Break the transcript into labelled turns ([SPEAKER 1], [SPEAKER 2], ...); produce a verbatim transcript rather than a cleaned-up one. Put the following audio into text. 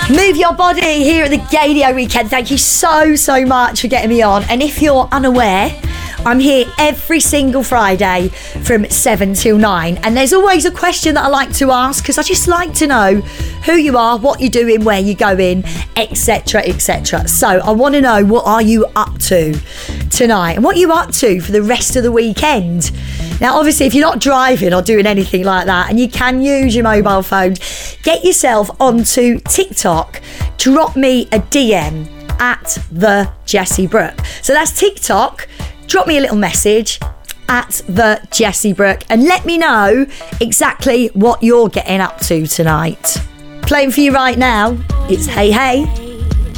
[SPEAKER 1] Move Your Body here at the Gaydio Weekend. Thank you so, so much for getting me on. And if you're unaware, I'm here every single Friday from seven till nine. And there's always a question that I like to ask because I just like to know who you are, what you're doing, where you're going, et cetera, et cetera. So I want to know, what are you up to tonight? And what are you up to for the rest of the weekend? Now, obviously, if you're not driving or doing anything like that, and you can use your mobile phone, get yourself onto TikTok. Drop me a D M at the Jessie Brooke. So that's TikTok. Drop me a little message at the Jessie Brooke and let me know exactly what you're getting up to tonight. Playing for you right now, it's Hey Hey.